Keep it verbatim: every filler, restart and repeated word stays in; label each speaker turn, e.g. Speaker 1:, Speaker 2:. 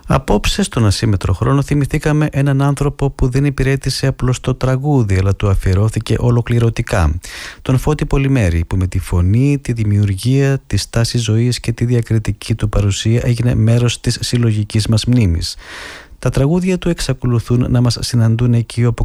Speaker 1: Απόψε στον ασύμετρο χρόνο θυμηθήκαμε έναν άνθρωπο που δεν υπηρέτησε απλώς το τραγούδι, αλλά του αφιερώθηκε ολοκληρωτικά. Τον Φώτη Πολυμέρη, που με τη φωνή, τη δημιουργία, τη στάση ζωής και τη διακριτική του παρουσία έγινε μέρος της συλλογικής μας μνήμης. Τα τραγούδια του εξακολουθούν να μας συναντούν εκεί όπου